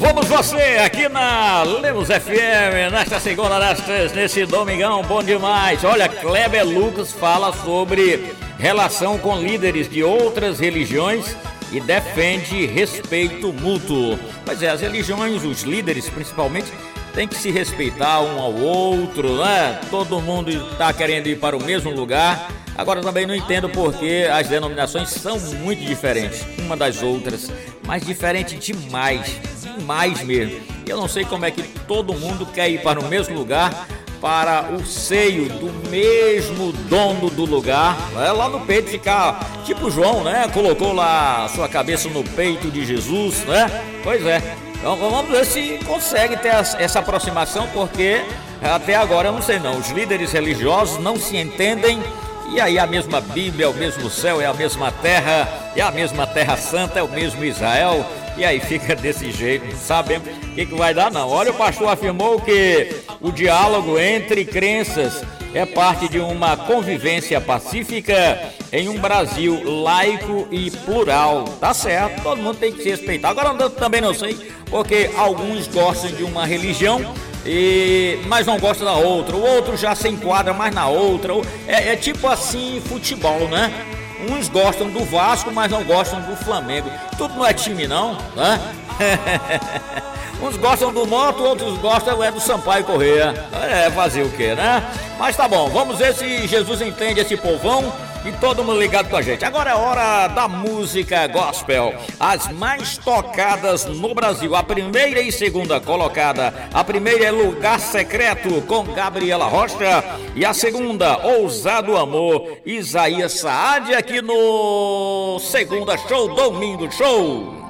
Vamos você aqui na Lemos FM, nesta segunda, nesse domingão, bom demais. Olha, Kleber Lucas fala sobre relação com líderes de outras religiões e defende respeito mútuo. Pois é, as religiões, os líderes principalmente, têm que se respeitar um ao outro, né? Todo mundo está querendo ir para o mesmo lugar. Agora também não entendo porque as denominações são muito diferentes uma das outras, mas diferente demais mesmo. E eu não sei como é que todo mundo quer ir para o mesmo lugar, para o seio do mesmo dono do lugar, né? Lá no peito ficar tipo João, né? Colocou lá sua cabeça no peito de Jesus, né? Pois é. Então vamos ver se consegue ter essa aproximação, porque até agora eu não sei não. Os líderes religiosos não se entendem. E aí a mesma Bíblia, é o mesmo céu, é a mesma terra, é a mesma terra santa, é o mesmo Israel. E aí fica desse jeito, não sabemos o que vai dar não. Olha, o pastor afirmou que o diálogo entre crenças é parte de uma convivência pacífica em um Brasil laico e plural. Tá certo, todo mundo tem que se respeitar. Agora eu também não sei, porque alguns gostam de uma religião, mas não gosta da outra, o outro já se enquadra mais na outra. É tipo assim futebol, né? Uns gostam do Vasco, mas não gostam do Flamengo. Tudo não é time não, né? Uns gostam do Moto, outros gostam do Sampaio Corrêa. Fazer o quê, né? Mas tá bom, vamos ver se Jesus entende esse povão e todo mundo ligado com a gente. Agora é hora da música gospel, as mais tocadas no Brasil. A primeira e segunda colocada. A primeira é Lugar Secreto, com Gabriela Rocha, e a segunda, Ousado Amor, Isaías Saad, aqui no Segunda Show, Domingo Show.